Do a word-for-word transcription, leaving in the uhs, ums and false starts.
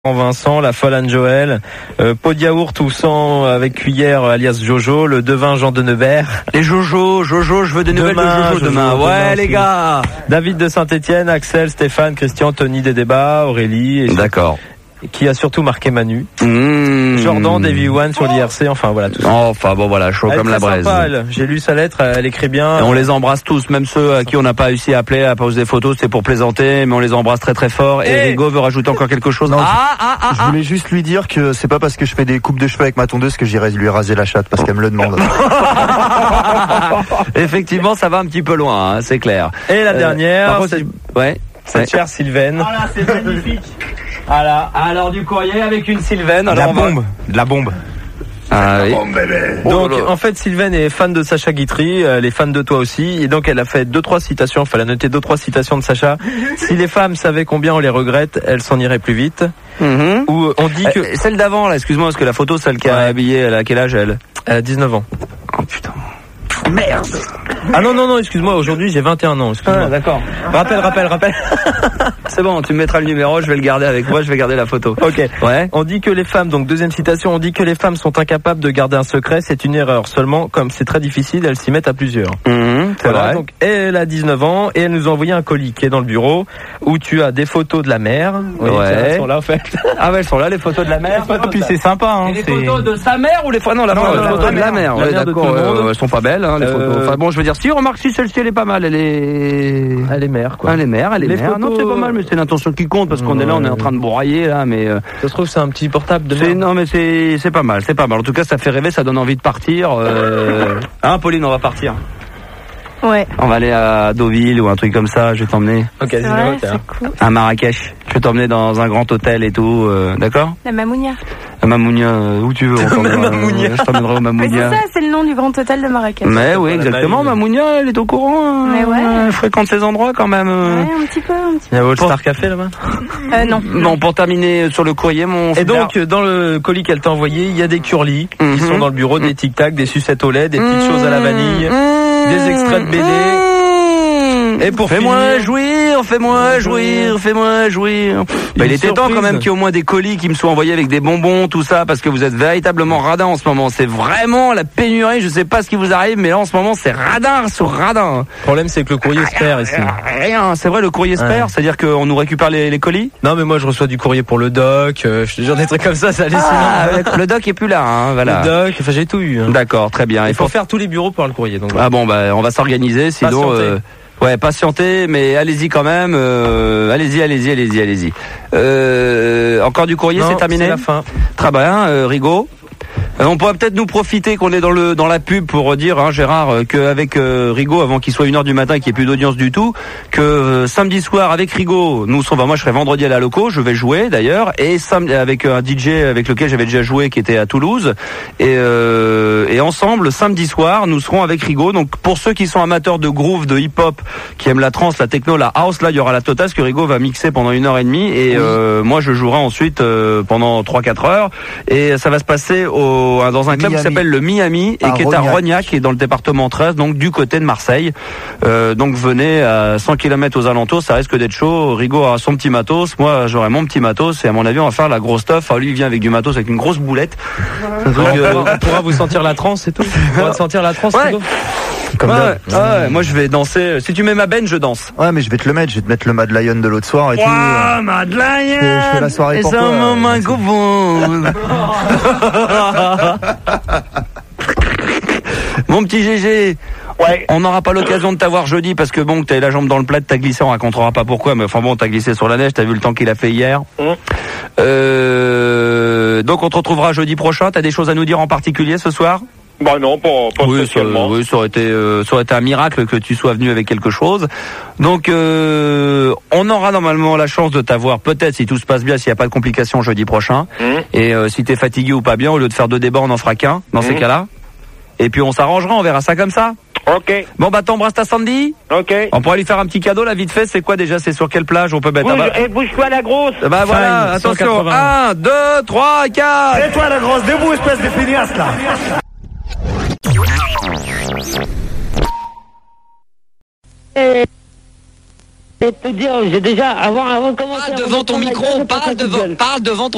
Vincent, la folle Anne-Joël, euh, pot de yaourt ou sang avec cuillère alias Jojo, le devin Jean de Nevers. Les Jojo, Jojo, je veux des nouvelles Demain, de Jojo, Jojo demain. demain, Ouais, les aussi. gars. David de Saint-Etienne, Axel, Stéphane, Christian, Tony des débats, Aurélie. Et D'accord. qui a surtout marqué Manu. Mmh. Jordan, Davy One sur l'I R C, enfin voilà tout ça. Oh, enfin bon voilà, chaud Elle comme est la très braise. sympa, elle. J'ai lu sa lettre, elle écrit bien. Et on les embrasse tous, même ceux à qui on n'a pas réussi à appeler, à poser des photos, c'est pour plaisanter, mais on les embrasse très très fort. Et Hey Rigo veut rajouter encore quelque chose. Non, ah, ah, ah, Je ah. voulais juste lui dire que c'est pas parce que je fais des coupes de cheveux avec ma tondeuse que j'irai lui raser la chatte, parce qu'elle me le demande. Effectivement, ça va un petit peu loin, hein, c'est clair. Et la Euh, dernière, par contre, c'est ouais. cette ouais. chère Sylvaine. Voilà, c'est magnifique. Voilà. Alors du courrier avec une Sylvaine. De Alors la on va- bombe, de la bombe. Ah oui. Donc Oh là là. en fait Sylvaine est fan de Sacha Guitry, elle est fan de toi aussi, et donc elle a fait deux trois citations, enfin elle a noté deux trois citations de Sacha. Si les femmes savaient combien on les regrette, elles s'en iraient plus vite. Mhm. Ou on dit que Euh, celle d'avant là, excuse-moi, parce que la photo, celle qui a Ouais. habillé, elle a quel âge elle? elle a dix-neuf ans. Oh putain. Merde. Ah non non non, excuse-moi, aujourd'hui j'ai vingt et un ans, excuse-moi. Ah, d'accord. Rappel rappel rappel. C'est bon, tu me mettras le numéro, je vais le garder avec moi, je vais garder la photo. OK. Ouais. On dit que les femmes, donc deuxième citation, on dit que les femmes sont incapables de garder un secret, c'est une erreur. Seulement, comme c'est très difficile, elles s'y mettent à plusieurs. Mhm, c'est Voilà, vrai. donc elle a dix-neuf ans et elle nous a envoyé un colis qui est dans le bureau où tu as des photos de la mère. Oui, Ouais. tiens, elles sont là en fait. Ah ouais, elles sont là les photos de la mère. Et puis c'est sympa. Hein, Et les c'est- photos de sa mère ou les photos non la Non, photo non, la non, photo la de la mère. mère. La Ouais, mère de d'accord. tout le monde. euh, elles sont pas belles hein, les Euh, photos. Enfin bon, je veux dire, si remarque si celle-ci elle est pas mal, elle est. Elle est mère quoi. Ah, elle est mère, elle est Les mère. Non, photos- c'est pas mal, mais c'est l'intention qui compte parce qu'on est là, on est en train de broyer là, mais. euh, Ça se trouve c'est un petit portable de C'est, mère. non mais c'est c'est pas mal, c'est pas mal. En tout cas, ça fait rêver, ça donne envie de partir. Euh... Hein, Pauline, on va partir. Ouais. On va aller à Deauville ou un truc comme ça. Je vais t'emmener Ok, C'est dis-le, vrai, ok. c'est cool. à Marrakech. Je vais t'emmener dans un grand hôtel et tout. Euh, d'accord? La Mamounia. À Mamounia, euh, où tu veux. on t'emmènera, Mamounia. euh, Je t'emmènerai au Mais Mamounia. c'est ça, c'est le nom du grand hôtel de Marrakech. Mais oui, pas la exactement. balle. Mamounia, elle est au courant. hein. Mais ouais. Elle fréquente ces endroits quand même. euh. Ouais, un petit peu, un petit Il y a All Star Café là-bas. peu. Euh, non. Bon, pour terminer sur le courrier, mon. Et donc dans le colis qu'elle t'a envoyé, il y a des curlis Mhm. qui sont dans le bureau, des tic tac, des sucettes au lait, des petites Mmh, choses à la vanille, mmh, des extraits de B D. mmh. Et pour fais-moi finir- jouir, fais-moi jouir, fais-moi jouir. Bah, il Une était temps surprise. quand même qu'il y ait au moins des colis qui me soient envoyés avec des bonbons, tout ça, parce que vous êtes véritablement radin en ce moment. C'est vraiment la pénurie. Je sais pas ce qui vous arrive, mais là en ce moment c'est radin sur radin. Le problème c'est que le courrier se perd ici. Rien, c'est vrai, le courrier se Ouais. perd, c'est-à-dire qu'on nous récupère les, les colis. Non mais moi je reçois du courrier pour le doc, euh, je te jure des trucs comme ça, ça allait Ah, sinon. d'accord, le doc est plus là, hein, voilà. Le doc, enfin j'ai tout eu. Hein. D'accord, très bien. Il Il faut faut faire tous les bureaux pour le courrier. Donc voilà. Ah bon, bah on va s'organiser, sinon. Patienter. euh, Ouais, patientez, mais allez-y quand même. Euh, allez-y, allez-y, allez-y, allez-y. Euh, encore du courrier, Non, c'est terminé. C'est la fin. Très bien, euh, Rigaud. Euh, on pourrait peut-être nous profiter qu'on est dans le dans la pub pour dire, hein, Gérard, euh, qu'avec euh, Rigaud, avant qu'il soit une heure du matin et qu'il n'y ait plus d'audience du tout, que euh, samedi soir avec Rigaud, nous serons, bah, moi je serai vendredi à la loco, je vais jouer d'ailleurs, et samedi avec euh, un D J avec lequel j'avais déjà joué qui était à Toulouse, et euh, et ensemble samedi soir nous serons avec Rigaud. Donc pour ceux qui sont amateurs de groove, de hip-hop, qui aiment la trance, la techno, la house, là il y aura la totale, parce que Rigaud va mixer pendant une heure et demie, et euh, moi je jouerai ensuite euh, pendant trois quatre heures, et ça va se passer au dans un club Miami. qui s'appelle le Miami et À qui est à Rognac. Rognac, qui est dans le département treize, donc du côté de Marseille. Euh, donc venez à cent kilomètres aux alentours, ça risque d'être chaud. Rigaud aura son petit matos, moi j'aurai mon petit matos, et à mon avis on va faire la grosse stuff. Enfin, lui il vient avec du matos avec une grosse boulette. Donc, On euh, pourra- on pourra vous sentir la transe et tout. On pourra te sentir la transe. Ouais. Rigaud. Comme ouais, d'hab. ouais, moi je vais danser. Si tu mets ma benne, je danse. Ouais, mais je vais te le mettre, je vais te mettre le Mad Lion de l'autre soir et tout. Ouah, Madeleine, Je fais- je fais la soirée et pour c'est toi, un euh, moment merci. gouvon. Mon petit G G. Ouais. On n'aura pas l'occasion de t'avoir jeudi parce que bon, que t'as la jambe dans le plat, t'as glissé, on racontera pas pourquoi, mais enfin bon, t'as glissé sur la neige, t'as vu le temps qu'il a fait hier. Mmh. Euh, donc on te retrouvera jeudi prochain. T'as des choses à nous dire en particulier ce soir? Bah non, pas, pas Oui, ça, spécialement. oui, ça aurait été, euh, ça aurait été un miracle que tu sois venu avec quelque chose. Donc, euh, on aura normalement la chance de t'avoir, peut-être si tout se passe bien, s'il n'y a pas de complications jeudi prochain. Mmh. Et euh, si t'es fatigué ou pas bien, au lieu de faire deux débats, on en fera qu'un dans ces Mmh. cas-là. Et puis on s'arrangera, on verra ça comme ça. Ok, Bon bah t'embrasses ta Sandy. ok. On pourrait lui faire un petit cadeau là vite fait. C'est quoi déjà? C'est sur quelle plage on peut mettre? Bouge, Ah bah, et bouge-toi la grosse. bah voilà, Fine, attention. cent quatre-vingts. un, deux, trois, quatre. Et toi la grosse, debout espèce de feignasse là. Et, et te dire, j'ai déjà, avant, avant de commencer... Parle avant devant de ton prendre la micro, gueule, parle je passe à devant, Google. parle devant ton